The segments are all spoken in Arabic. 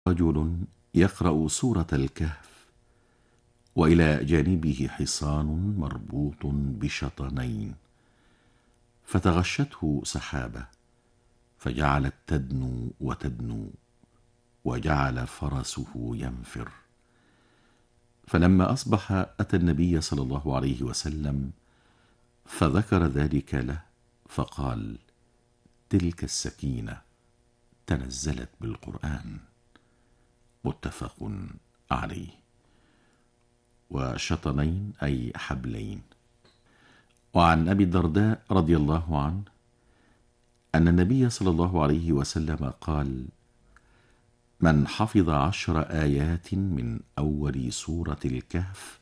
رجل يقرأ سورة الكهف وإلى جانبه حصان مربوط بشطنين، فتغشته سحابة فجعلت تدنو وتدنو، وجعل فرسه ينفر. فلما أصبح أتى النبي صلى الله عليه وسلم فذكر ذلك له، فقال: تلك السكينة تنزلت بالقرآن. متفق عليه. وشطنين أي حبلين. وعن أبي الدرداء رضي الله عنه أن النبي صلى الله عليه وسلم قال: من حفظ 10 آيات من أول سورة الكهف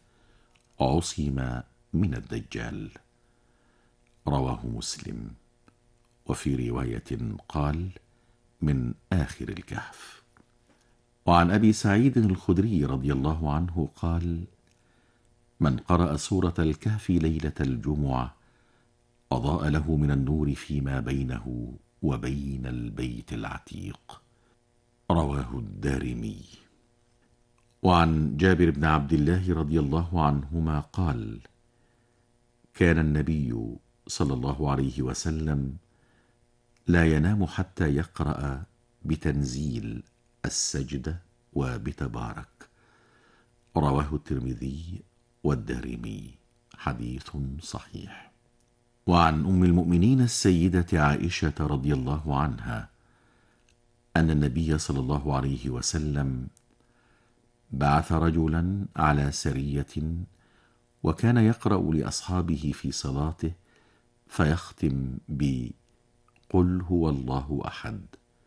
عصم من الدجال. رواه مسلم. وفي رواية قال: من آخر الكهف. وعن أبي سعيد الخدري رضي الله عنه قال: من قرأ سورة الكهف ليلة الجمعة أضاء له من النور فيما بينه وبين البيت العتيق. رواه الدارمي. وعن جابر بن عبد الله رضي الله عنهما قال: كان النبي صلى الله عليه وسلم لا ينام حتى يقرأ بتنزيل السجدة وبتبارك. رواه الترمذي والدارمي. حديث صحيح. وعن أم المؤمنين السيدة عائشة رضي الله عنها أن النبي صلى الله عليه وسلم بعث رجلا على سرية، وكان يقرأ لأصحابه في صلاته فيختم بقل هو الله أحد.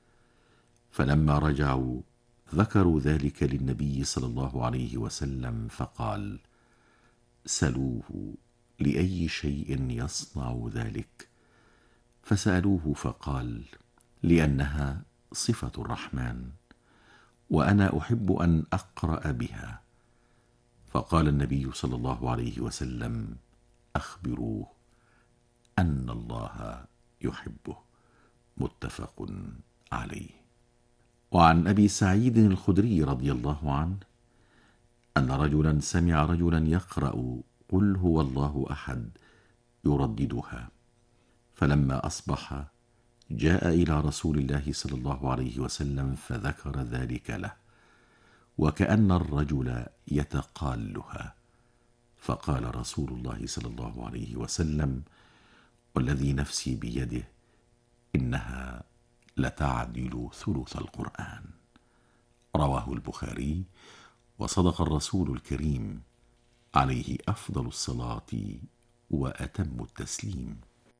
فلما رجعوا ذكروا ذلك للنبي صلى الله عليه وسلم فقال: سلوه لأي شيء يصنع ذلك؟ فسألوه فقال: لأنها صفة الرحمن، وأنا أحب أن أقرأ بها. فقال النبي صلى الله عليه وسلم: أخبروه أن الله يحبه. متفق عليه. وعن أبي سعيد الخدري رضي الله عنه أن رجلا سمع رجلا يقرأ قل هو الله أحد يرددها، فلما أصبح جاء إلى رسول الله صلى الله عليه وسلم فذكر ذلك له، وكأن الرجل يتقالها. فقال رسول الله صلى الله عليه وسلم: والذي نفسي بيده إنها لتعدل ثلث القرآن. رواه البخاري. وصدق الرسول الكريم عليه أفضل الصلاة وأتم التسليم.